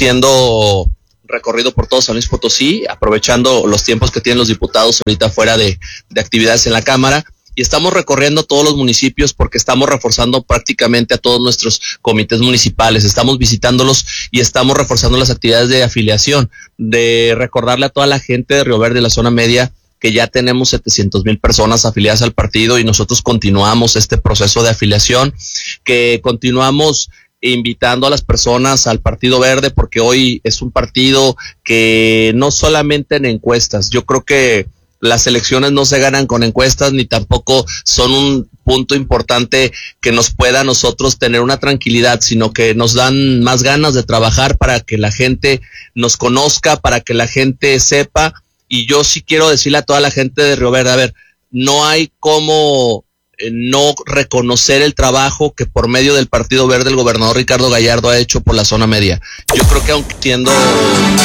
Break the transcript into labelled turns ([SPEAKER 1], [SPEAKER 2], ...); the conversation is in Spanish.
[SPEAKER 1] haciendo recorrido por todo San Luis Potosí, aprovechando los tiempos que tienen los diputados ahorita fuera de actividades en la Cámara. Y estamos recorriendo todos los municipios porque estamos reforzando prácticamente a todos nuestros comités municipales, estamos visitándolos y estamos reforzando las actividades de afiliación, de recordarle a toda la gente de Río Verde, la zona media, que ya tenemos 700,000 personas afiliadas al partido y nosotros continuamos este proceso de afiliación, que continuamos invitando a las personas al Partido Verde porque hoy es un partido que no solamente en encuestas, yo creo que las elecciones no se ganan con encuestas ni tampoco son un punto importante que nos pueda a nosotros tener una tranquilidad, sino que nos dan más ganas de trabajar para que la gente nos conozca, para que la gente sepa. Y yo sí quiero decirle a toda la gente de Río Verde, a ver, no hay cómo no reconocer el trabajo que por medio del Partido Verde el gobernador Ricardo Gallardo ha hecho por la zona media. Yo creo que aunque siendo